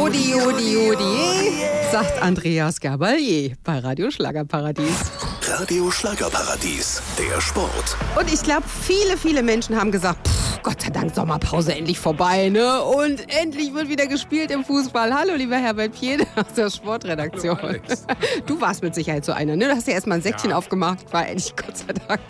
Jodi, Jodi, Jodi, sagt Andreas Gabalier bei Radio Schlagerparadies. Radio Schlagerparadies, der Sport. Und ich glaube, viele Menschen haben gesagt, Gott sei Dank, Sommerpause endlich vorbei, ne? Und endlich wird wieder gespielt im Fußball. Hallo, lieber Herbert Piede aus der Sportredaktion. Hallo, Alex. Du warst mit Sicherheit so einer, ne? Du hast ja erstmal ein Säckchen aufgemacht. War endlich, Gott sei Dank.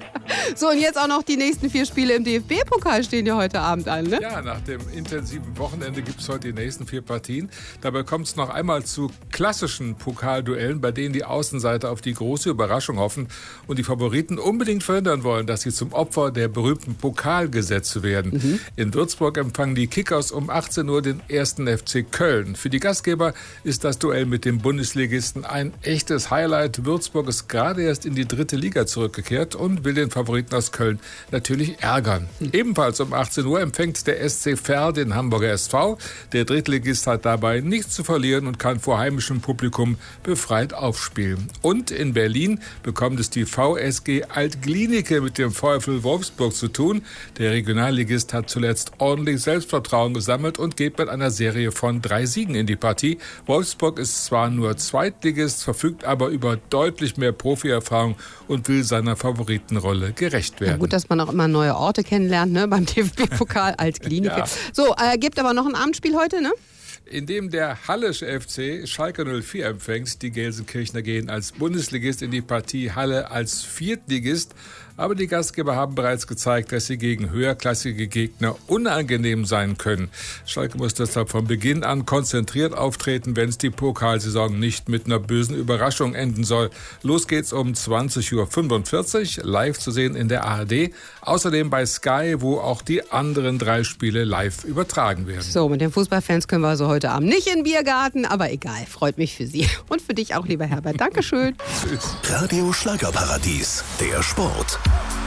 So, und jetzt auch noch die nächsten 4 Spiele im DFB-Pokal stehen ja heute Abend an, ne? Ja, nach dem intensiven Wochenende gibt es heute die nächsten 4 Partien. Dabei kommt es noch einmal zu klassischen Pokalduellen, bei denen die Außenseiter auf die große Überraschung hoffen und die Favoriten unbedingt verhindern wollen, dass sie zum Opfer der berühmten Pokalgesetze werden. In Würzburg empfangen die Kickers um 18 Uhr den 1. FC Köln. Für die Gastgeber ist das Duell mit dem Bundesligisten ein echtes Highlight. Würzburg ist gerade erst in die 3. Liga zurückgekehrt und will den Favoriten aus Köln natürlich ärgern. Ebenfalls um 18 Uhr empfängt der SC Verl den Hamburger SV. Der Drittligist hat dabei nichts zu verlieren und kann vor heimischem Publikum befreit aufspielen. Und in Berlin bekommt es die VSG Alt-Glienicke mit dem VfL Wolfsburg zu tun. Der Regionalligist hat zuletzt ordentlich Selbstvertrauen gesammelt und geht mit einer Serie von 3 Siegen in die Partie. Wolfsburg ist zwar nur Zweitligist, verfügt aber über deutlich mehr Profierfahrung und will seiner Favoritenrolle gerecht werden. Ja, gut, dass man auch immer neue Orte kennenlernt, ne? Beim DFB-Pokal Alt-Glienicke. Ja. So, gibt aber noch ein Abendspiel heute, ne? In dem der Hallische FC Schalke 04 empfängt. Die Gelsenkirchner gehen als Bundesligist in die Partie, Halle als Viertligist. Aber die Gastgeber haben bereits gezeigt, dass sie gegen höherklassige Gegner unangenehm sein können. Schalke muss deshalb von Beginn an konzentriert auftreten, wenn es die Pokalsaison nicht mit einer bösen Überraschung enden soll. Los geht's um 20.45 Uhr, live zu sehen in der ARD. Außerdem bei Sky, wo auch die anderen 3 Spiele live übertragen werden. So, mit den Fußballfans können wir also heute Abend nicht in den Biergarten, aber egal, freut mich für Sie. Und für dich auch, lieber Herbert. Dankeschön. Tschüss. Radio Schlagerparadies, der Sport.